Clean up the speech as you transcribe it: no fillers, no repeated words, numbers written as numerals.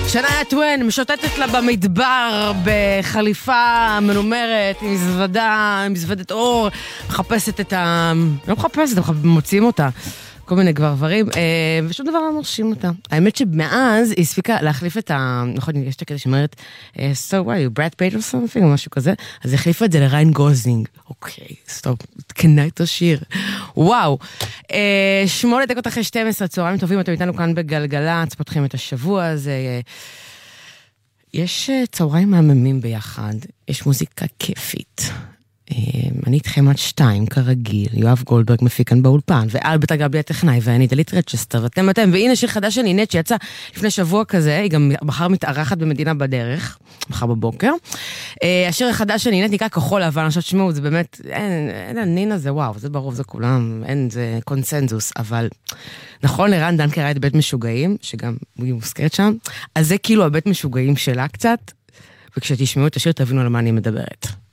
שניה טווין משוטטת לה במדבר בחליפה מנומרת עם מזוודת אור, מחפשת את לא מחפשת, מוצאים אותה כל מיני גברברים, ושום דבר לא מרשים אותה. האמת שמאז היא הספיקה להחליף את נכון, יש את הכזה שאומרת, so what are you, Brad Pitt or something, או משהו כזה, אז היא החליפה את זה לריין גוזלינג. אוקיי, סטופ, תקנה את השיר. וואו. 8 אחרי 12, צהריים טובים, אתם איתנו כאן בגלגלצ, פותחים את השבוע הזה. יש צהריים מהממים ביחד, יש מוזיקה כיפית. אני איתכם עד 2, כרגיל, יואב גולדברג מפיק כאן באולפן, ואלבט הגבי הטכנאי, ואני דלית רצ'סטר, ואתם, והנה שיר חדש של נינט שיצא לפני שבוע כזה, היא גם מחר מתארחת במדינה בדרך, מחר בבוקר. השיר החדש של נינט נקרא כחול לבן, אני חושבת שמעו, זה באמת, אין, נינה זה וואו, זה ברור, זה כולם, אין, זה קונסנזוס, אבל נכון, לרן דנקר היה את בית משוגעים, שגם היא מוזכרת שם, אז זה כאילו הבית משוגעים שלה קצת, וכשתשמעו את השיר תבינו על מה אני מדברת.